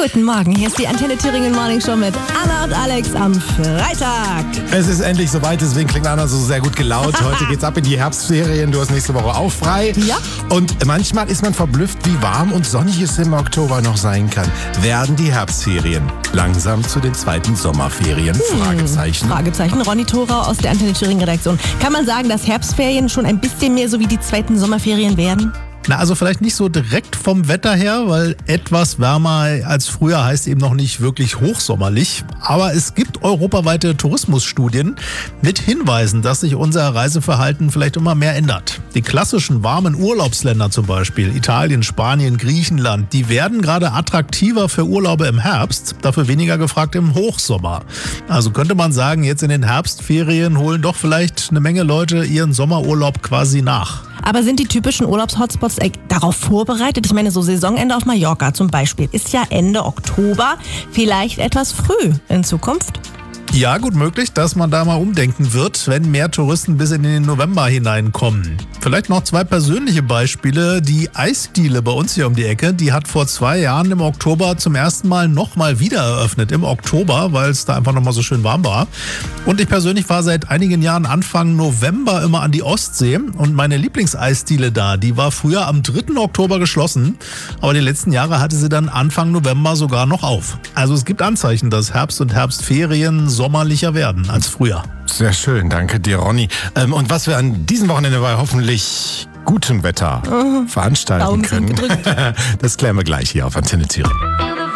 Guten Morgen, hier ist die Antenne Thüringen Morning Show mit Anna und Alex am Freitag. Es ist endlich soweit, deswegen klingt Anna so sehr gut gelaunt. Heute geht's ab in die Herbstferien, du hast nächste Woche auch frei. Ja. Und manchmal ist man verblüfft, wie warm und sonnig es im Oktober noch sein kann. Werden die Herbstferien langsam zu den zweiten Sommerferien? Fragezeichen. Ronny Thorau aus der Antenne Thüringen Redaktion. Kann man sagen, dass Herbstferien schon ein bisschen mehr so wie die zweiten Sommerferien werden? Na, also vielleicht nicht so direkt vom Wetter her, weil etwas wärmer als früher heißt eben noch nicht wirklich hochsommerlich. Aber es gibt europaweite Tourismusstudien mit Hinweisen, dass sich unser Reiseverhalten vielleicht immer mehr ändert. Die klassischen warmen Urlaubsländer zum Beispiel, Italien, Spanien, Griechenland, die werden gerade attraktiver für Urlaube im Herbst, dafür weniger gefragt im Hochsommer. Also könnte man sagen, jetzt in den Herbstferien holen doch vielleicht eine Menge Leute ihren Sommerurlaub quasi nach. Aber sind die typischen Urlaubshotspots darauf vorbereitet? Ich meine, so Saisonende auf Mallorca zum Beispiel ist ja Ende Oktober, vielleicht etwas früh in Zukunft. Ja, gut möglich, dass man da mal umdenken wird, wenn mehr Touristen bis in den November hineinkommen. Vielleicht noch zwei persönliche Beispiele. Die Eisdiele bei uns hier um die Ecke, die hat vor 2 Jahren im Oktober zum ersten Mal nochmal wieder eröffnet. Im Oktober, weil es da einfach nochmal so schön warm war. Und ich persönlich war seit einigen Jahren Anfang November immer an die Ostsee. Und meine Lieblingseisdiele da, die war früher am 3. Oktober geschlossen. Aber die letzten Jahre hatte sie dann Anfang November sogar noch auf. Also es gibt Anzeichen, dass Herbst und Herbstferien sommerlicher werden als früher. Sehr schön, danke dir, Ronny. Und was wir an diesem Wochenende bei hoffentlich gutem Wetter veranstalten können, das klären wir gleich hier auf Antenne Thüringen.